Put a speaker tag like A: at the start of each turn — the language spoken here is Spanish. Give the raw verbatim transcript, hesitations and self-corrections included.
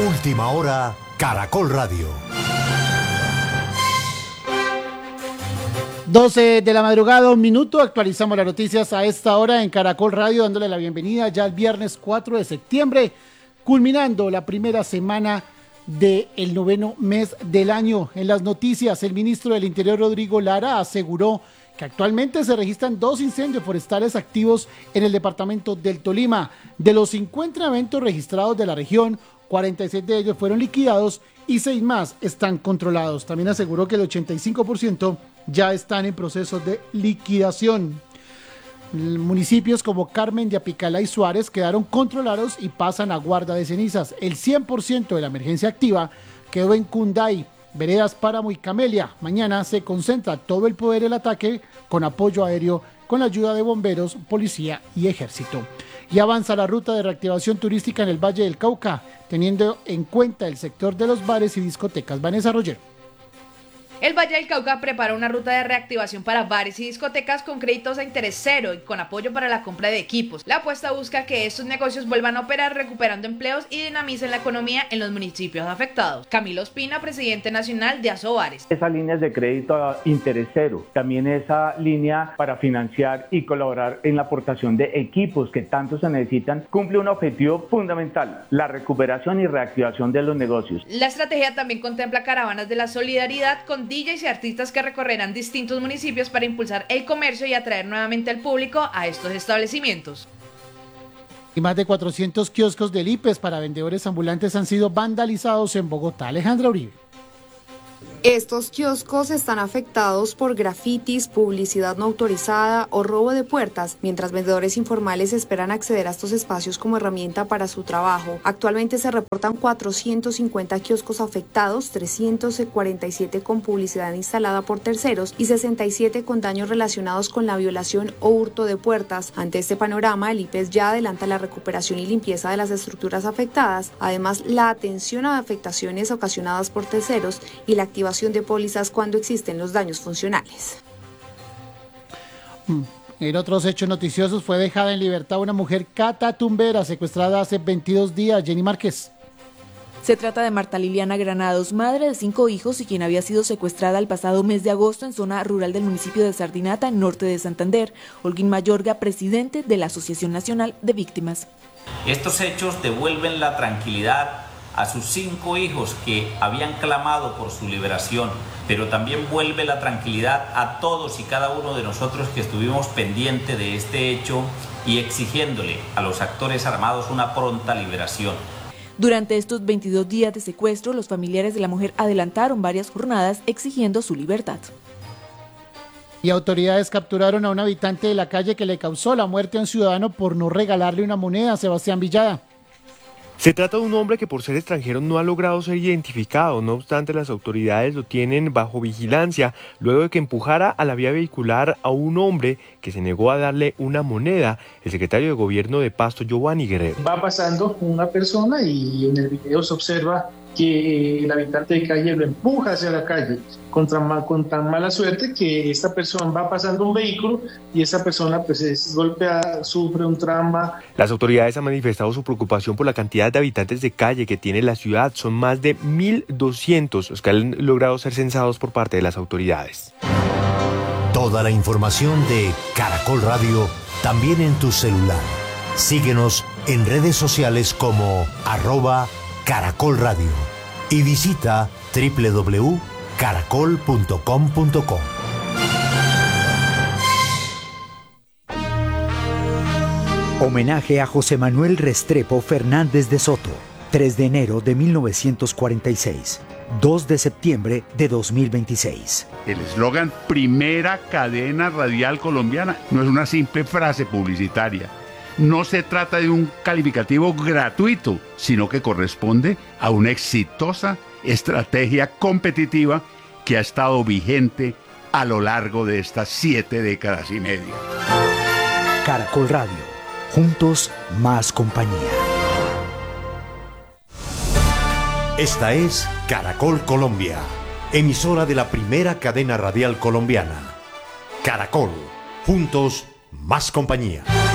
A: Última hora, Caracol Radio.
B: doce de la madrugada, un minuto, actualizamos las noticias a esta hora en Caracol Radio, dándole la bienvenida ya el viernes cuatro de septiembre, culminando la primera semana del noveno mes del año. En las noticias, el ministro del Interior, Rodrigo Lara, aseguró que actualmente se registran dos incendios forestales activos en el departamento del Tolima. De los cincuenta eventos registrados de la región, cuarenta y siete de ellos fueron liquidados y seis más están controlados. También aseguró que el ochenta y cinco por ciento ya están en proceso de liquidación. Municipios como Carmen de Apicalá y Suárez quedaron controlados y pasan a guarda de cenizas. El cien por ciento de la emergencia activa quedó en Cunday, Veredas, Páramo y Camelia. Mañana se concentra todo el poder del ataque con apoyo aéreo, con la ayuda de bomberos, policía y ejército. Y avanza la ruta de reactivación turística en el Valle del Cauca, teniendo en cuenta el sector de los bares y discotecas. Vanessa Roger.
C: El Valle del Cauca prepara una ruta de reactivación para bares y discotecas con créditos a interés cero y con apoyo para la compra de equipos. La apuesta busca que estos negocios vuelvan a operar recuperando empleos y dinamicen la economía en los municipios afectados. Camilo Ospina, presidente nacional de Asobares.
D: Esa línea es de crédito a interés cero. También esa línea para financiar y colaborar en la aportación de equipos que tanto se necesitan cumple un objetivo fundamental: la recuperación y reactivación de los negocios.
C: La estrategia también contempla caravanas de la solidaridad con D Js y artistas que recorrerán distintos municipios para impulsar el comercio y atraer nuevamente al público a estos establecimientos.
B: Y más de cuatrocientos kioscos del I P E S para vendedores ambulantes han sido vandalizados en Bogotá. Alejandra Uribe.
E: Estos kioscos están afectados por grafitis, publicidad no autorizada o robo de puertas, mientras vendedores informales esperan acceder a estos espacios como herramienta para su trabajo. Actualmente se reportan cuatrocientos cincuenta kioscos afectados, trescientos cuarenta y siete con publicidad instalada por terceros y sesenta y siete con daños relacionados con la violación o hurto de puertas. Ante este panorama, el I P E S ya adelanta la recuperación y limpieza de las estructuras afectadas, además la atención a afectaciones ocasionadas por terceros y la activación de pólizas cuando existen los daños funcionales.
B: En otros hechos noticiosos, fue dejada en libertad una mujer catatumbera secuestrada hace veintidós días. Jenny Márquez.
F: Se trata de Marta Liliana Granados, madre de cinco hijos y quien había sido secuestrada el pasado mes de agosto en zona rural del municipio de Sardinata, en norte de Santander. Holguín Mayorga, presidente de la Asociación Nacional de Víctimas.
G: Estos hechos devuelven la tranquilidad a sus cinco hijos que habían clamado por su liberación, pero también vuelve la tranquilidad a todos y cada uno de nosotros que estuvimos pendientes de este hecho y exigiéndole a los actores armados una pronta liberación.
F: Durante estos veintidós días de secuestro, los familiares de la mujer adelantaron varias jornadas exigiendo su libertad.
B: Y autoridades capturaron a un habitante de la calle que le causó la muerte a un ciudadano por no regalarle una moneda. Sebastián Villada.
H: Se trata de un hombre que por ser extranjero no ha logrado ser identificado, no obstante las autoridades lo tienen bajo vigilancia luego de que empujara a la vía vehicular a un hombre que se negó a darle una moneda, el secretario de gobierno de Pasto, Giovanni Guerrero.
I: Va pasando una persona y en el video se observa que el habitante de calle lo empuja hacia la calle con tan, con tan mala suerte que esta persona va pasando un vehículo y esa persona pues es golpeada, sufre un trauma.
H: Las autoridades han manifestado su preocupación por la cantidad de habitantes de calle que tiene la ciudad. Son más de mil doscientos los que han logrado ser censados por parte de las autoridades.
A: Toda la información de Caracol Radio también en tu celular. Síguenos en redes sociales como arroba Caracol Radio y visita doble u doble u doble u punto caracol punto com punto co.
J: Homenaje a José Manuel Restrepo Fernández de Soto, tres de enero de mil novecientos cuarenta y seis, dos de septiembre de dos mil veintiséis.
K: El eslogan Primera Cadena Radial Colombiana no es una simple frase publicitaria. No se trata de un calificativo gratuito, sino que corresponde a una exitosa estrategia competitiva que ha estado vigente a lo largo de estas siete décadas y media.
J: Caracol Radio, juntos más compañía.
A: Esta es Caracol Colombia, emisora de la primera cadena radial colombiana. Caracol, juntos más compañía.